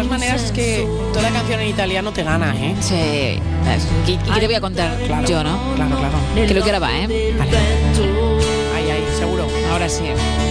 todas maneras es que toda canción en italiano te gana, ¿eh? Sí. ¿Qué te voy a contar? Claro, yo, ¿no? Claro. Que lo que ahora va, ¿eh? Vale. Ahí, seguro. Ahora sí.